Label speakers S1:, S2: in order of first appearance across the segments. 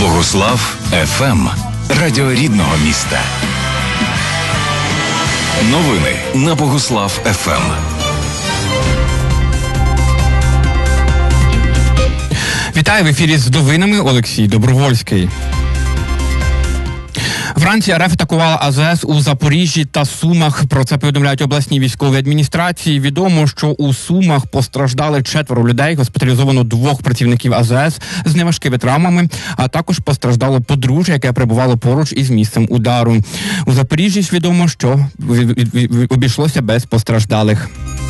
S1: Богуслав ФМ. Радіо рідного міста. Новини на Богуслав ФМ.
S2: Вітаю, в ефірі з новинами Олексій Добровольський. Вранці РФ атакувала АЗС у Запоріжжі та Сумах. Про це повідомляють обласні військові адміністрації. Відомо, що у Сумах постраждали 4 людей, госпіталізовано 2 працівників АЗС з неважкими травмами, а також постраждало подружжя, яке перебувало поруч із місцем удару. У Запоріжжі ж відомо, що обійшлося без постраждалих.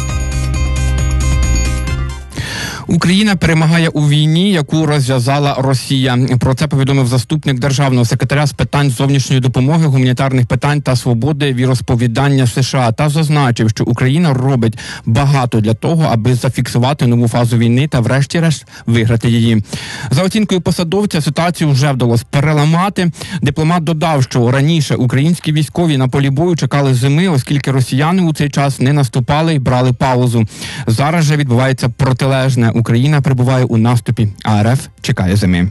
S2: Україна перемагає у війні, яку розв'язала Росія. Про це повідомив заступник державного секретаря з питань зовнішньої допомоги, гуманітарних питань та свободи віросповідання США та зазначив, що Україна робить багато для того, аби зафіксувати нову фазу війни та врешті-решт виграти її. За оцінкою посадовця, ситуацію вже вдалося переламати. Дипломат додав, що раніше українські військові на полі бою чекали зими, оскільки росіяни у цей час не наступали і брали паузу. Зараз же відбувається протилежне. Україна перебуває у наступі, а РФ чекає зими.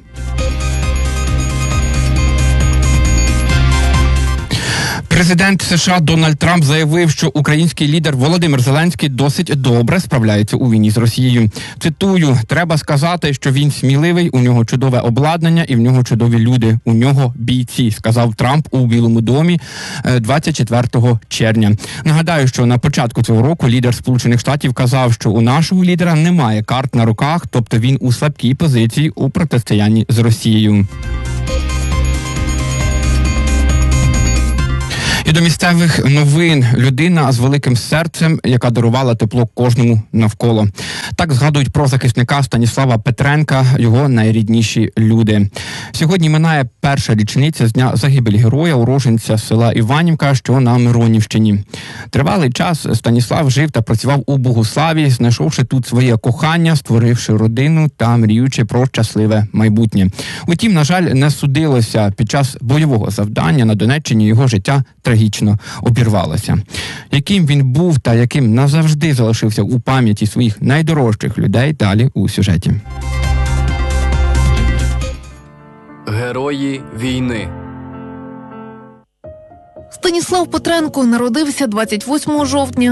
S2: Президент США Дональд Трамп заявив, що український лідер Володимир Зеленський досить добре справляється у війні з Росією. Цитую, треба сказати, що він сміливий, у нього чудове обладнання і в нього чудові люди, у нього бійці, сказав Трамп у Білому домі 24 червня. Нагадаю, що на початку цього року лідер Сполучених Штатів казав, що у нашого лідера немає карт на руках, тобто він у слабкій позиції у протистоянні з Росією. І до місцевих новин. Людина з великим серцем, яка дарувала тепло кожному навколо. Так згадують про захисника Станіслава Петренка, його найрідніші люди. Сьогодні минає перша річниця з дня загибелі героя, уродженця села Іванівка, що на Миронівщині. Тривалий час Станіслав жив та працював у Богуславі, знайшовши тут своє кохання, створивши родину та мріючи про щасливе майбутнє. Утім, на жаль, не судилося. Під час бойового завдання на Донеччині його життя трагічно обірвалося. Яким він був та яким назавжди залишився у пам'яті своїх найдорожчих людей, далі у сюжеті.
S3: Герої війни.
S4: Станіслав Петренко народився 28 жовтня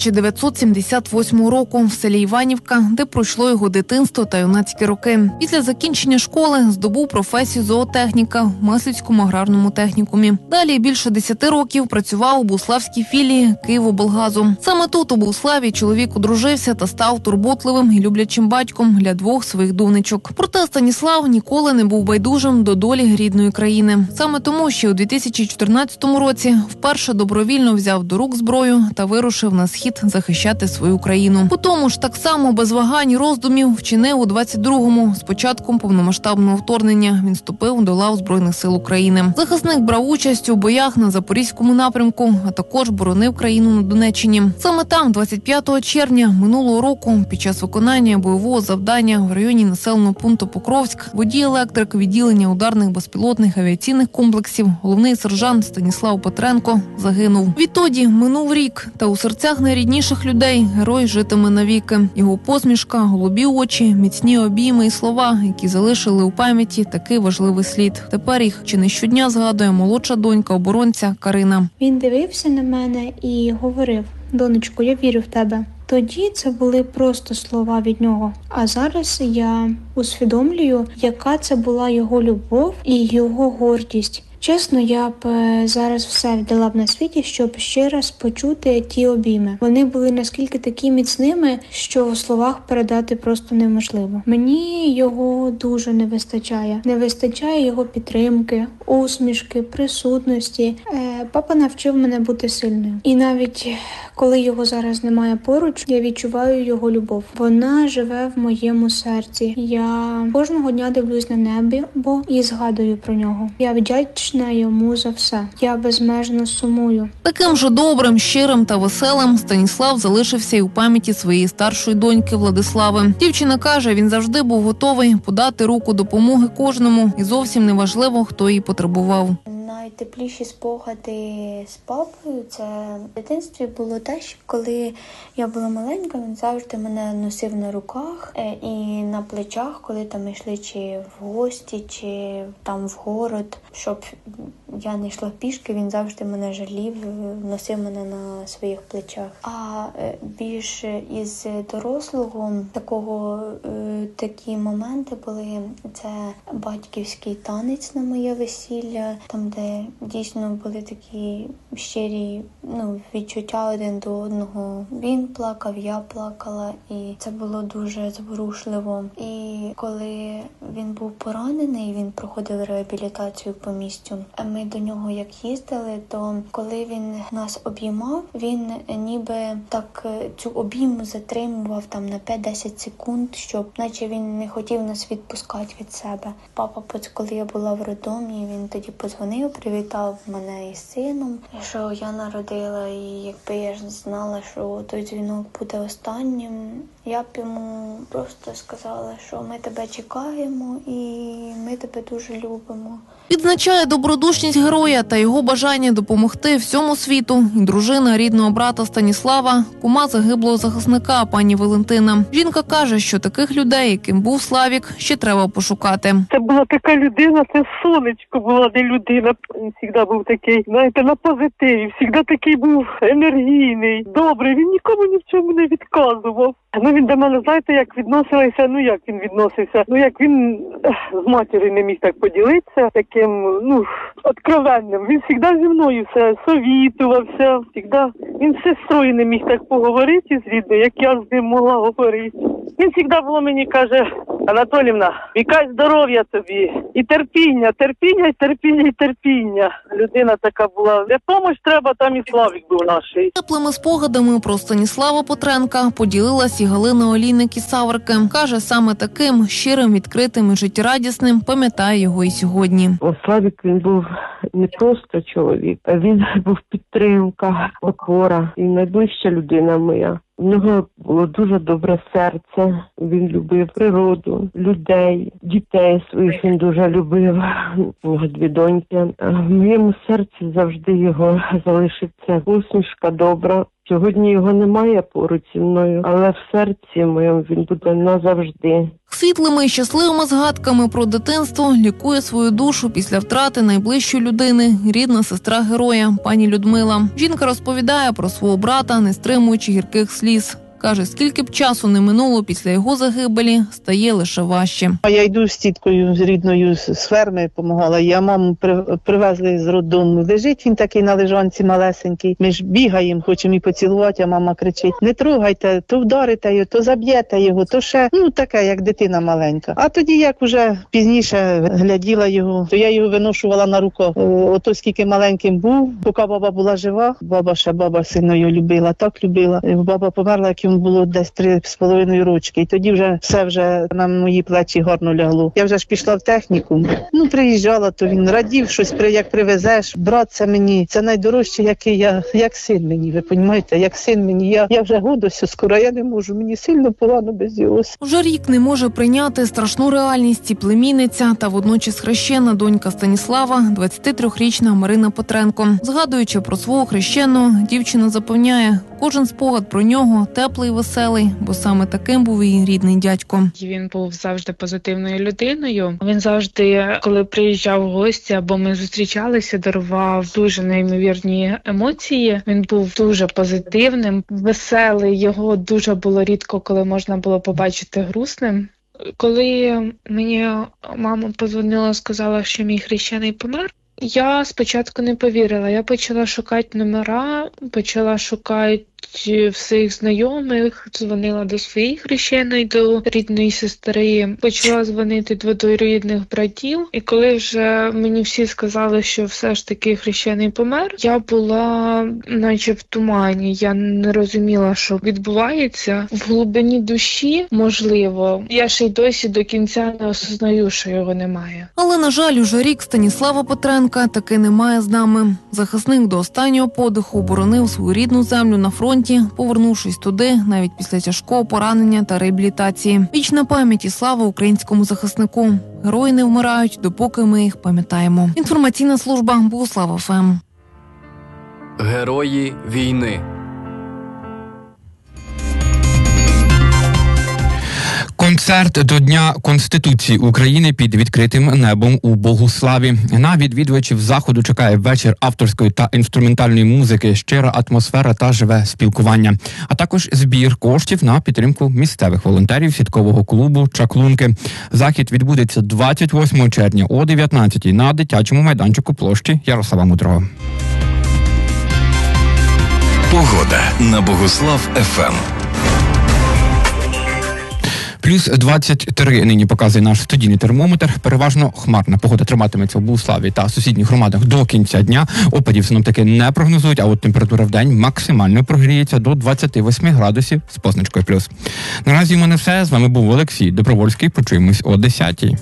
S4: 1978 року в селі Іванівка, де пройшло його дитинство та юнацькі роки. Після закінчення школи здобув професію зоотехніка в Мислівському аграрному технікумі. Далі більше 10 років працював у Богуславській філії Київоблгазу. Саме тут, у Богуславі, чоловік одружився та став турботливим і люблячим батьком для 2 своїх донечок. Проте Станіслав ніколи не був байдужим до долі рідної країни. Саме тому ще у 2014 році вперше добровільно взяв до рук зброю та вирушив на схід захищати свою країну. По тому ж так само без вагань і роздумів вчинив у 22-му. З початком повномасштабного вторгнення він вступив до лав Збройних сил України. Захисник брав участь у боях на Запорізькому напрямку, а також боронив країну на Донеччині. Саме там, 25 червня минулого року, під час виконання бойового завдання в районі населеного пункту Покровськ, водій-електрик відділення ударних безпілотних авіаційних комплексів, головний сержант Станіслав Петренко загинув. Відтоді минув рік, та у серцях найрідніших людей герой житиме навіки. Його посмішка, голубі очі, міцні обійми і слова, які залишили у пам'яті такий важливий слід. Тепер їх чи не щодня згадує молодша донька оборонця Карина.
S5: Він дивився на мене і говорив: «Донечко, я вірю в тебе». Тоді це були просто слова від нього. А зараз я усвідомлюю, яка це була його любов і його гордість. Чесно, я б зараз все віддала б на світі, щоб ще раз почути ті обійми. Вони були наскільки такі міцними, що в словах передати просто неможливо. Мені його дуже не вистачає. Не вистачає його підтримки, усмішки, присутності. Папа навчив мене бути сильною. І навіть коли його зараз немає поруч, я відчуваю його любов. Вона живе в моєму серці. Я кожного дня дивлюсь на небо і згадую про нього. Я вдячна йому за все. Я безмежно сумую.
S4: Таким же добрим, щирим та веселим Станіслав залишився й у пам'яті своєї старшої доньки Владислави. Дівчина каже, він завжди був готовий подати руку допомоги кожному, і зовсім не важливо, хто її потребував.
S5: Найтепліші спогади з папою – це в дитинстві було те, що коли я була маленька, він завжди мене носив на руках і на плечах, коли там йшли чи в гості, чи там в город, щоб я не йшла пішки, він завжди мене жалів, носив мене на своїх плечах. А більш із дорослого такі моменти були, це батьківський танець на моє весілля, там, де дійсно були такі щирі відчуття один до одного. Він плакав, я плакала, і це було дуже зворушливо. І коли він був поранений, він проходив реабілітацію по місту. Ми до нього як їздили, то коли він нас обіймав, він ніби так цю обійму затримував там на 5-10 секунд, щоб наче він не хотів нас відпускати від себе. Папа, коли я була в роддомі, він тоді подзвонив, привітав мене із сином, що я народила, і якби я ж знала, що той дзвінок буде останнім, я б йому просто сказала, що ми тебе чекаємо і ми тебе дуже любимо.
S4: Відзначає добродушність героя та його бажання допомогти всьому світу і дружина рідного брата Станіслава, кума загиблого захисника пані Валентина. Жінка каже, що таких людей, яким був Славік, ще треба пошукати.
S6: Це була така людина, це сонечко була, не людина. Він завжди був такий, знаєте, на позитиві, завжди такий був енергійний, добрий, він нікому ні в чому не відказував. Він до мене, знаєте, як відносився, як він відносився, як він з матір'ю не міг так поділитися, таким, откровенним. Він завжди зі мною все совітувався, він з сестрою не міг так поговорити з рідною, як я з ним могла говорити. Він завжди було мені каже: Анатоліївна, вікай здоров'я тобі, і терпіння, терпіння, терпіння, терпіння. Людина така була, де помощь треба, там і Славік був наш.
S4: Теплими спогадами про Станіслава Петренка поділилась і Галина Олійник із Саврики. Каже, саме таким щирим, відкритим і життєрадісним пам'ятає його і сьогодні.
S6: Славік, він був не просто чоловік, а він був підтримка, опора і найближча людина моя. У нього було дуже добре серце, він любив природу, людей, дітей своїх він дуже любив. У нього 2 доньки. В моєму серці завжди його залишиться усмішка добра. Сьогодні його немає поруч зі мною, але в серці моєму він буде назавжди.
S4: Світлими і щасливими згадками про дитинство лікує свою душу після втрати найближчої людини – рідна сестра героя, пані Людмила. Жінка розповідає про свого брата, не стримуючи гірких сліз. Каже, скільки б часу не минуло після його загибелі, стає лише важче.
S7: Я йду з тіткою, з рідною з ферми, допомагала. Я маму привезли з роддому. Лежить він такий на лежанці малесенький. Ми ж бігаємо, хочемо і поцілувати, а мама кричить: не трогайте, то вдарите його, то заб'єте його, то ще, таке, як дитина маленька. А тоді, як уже пізніше гляділа його, то я його виношувала на руках. Ото скільки маленьким був, поки баба була жива, баба сильно його любила, так любила. Баба померла, як йому було десь 3,5 рочки. І тоді все на мої плечі гарно лягло. Я вже ж пішла в технікум. Приїжджала, то він радів, щось як привезеш. Брат, це мені, це найдорожче, який я, як син мені, ви розумієте, як син мені. Я вже годуся скоро, я не можу, мені сильно погано без його.
S4: Вже рік не може прийняти страшну реальність і племінниця та водночас хрещена донька Станіслава, 23-річна Марина Петренко. Згадуючи про свого хрещеного, дівчина запевняє, кожен спогад про нього теплий і веселий, бо саме таким був її рідний дядько.
S8: Він був завжди позитивною людиною. Він завжди, коли приїжджав в гості або ми зустрічалися, дарував дуже неймовірні емоції. Він був дуже позитивним, веселий. Його дуже було рідко, коли можна було побачити грустним. Коли мені мама подзвонила, сказала, що мій хрещений помер, я спочатку не повірила. Я почала шукати номера, почала шукати всіх знайомих, дзвонила до своїх хрещеної, до рідної сестри, почала дзвонити до двоюрідних братів. І коли вже мені всі сказали, що все ж таки хрещений помер, я була наче в тумані. Я не розуміла, що відбувається. В глибині душі, можливо, я ще й досі до кінця не осознаю, що його немає.
S4: Але, на жаль, уже рік Станіслава Петренка таки немає з нами. Захисник до останнього подиху боронив свою рідну землю на фронті фронті, повернувшись туди навіть після тяжкого поранення та реабілітації. Вічна пам'ять і слава українському захиснику. Герої не вмирають, допоки ми їх пам'ятаємо. Інформаційна служба Богуслав ФМ.
S3: Герої війни.
S2: Концерт до Дня Конституції України під відкритим небом у Богуславі. На відвідувачів заходу чекає вечір авторської та інструментальної музики, щира атмосфера та живе спілкування. А також збір коштів на підтримку місцевих волонтерів сіткового клубу «Чаклунки». Захід відбудеться 28 червня о 19-й на дитячому майданчику площі Ярослава Мудрого.
S1: Погода на Богуслав ФМ.
S2: Плюс 23 нині показує наш студійний термометр. Переважно хмарна погода триматиметься в Богуславі та сусідніх громадах до кінця дня. Опадів синоптики не прогнозують, а от температура в день максимально прогріється до 28 градусів з позначкою плюс. Наразі в мене все. З вами був Олексій Добровольський. Почуємось о 10-й.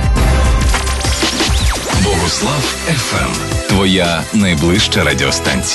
S1: Богуслав ФМ. Твоя найближча радіостанція.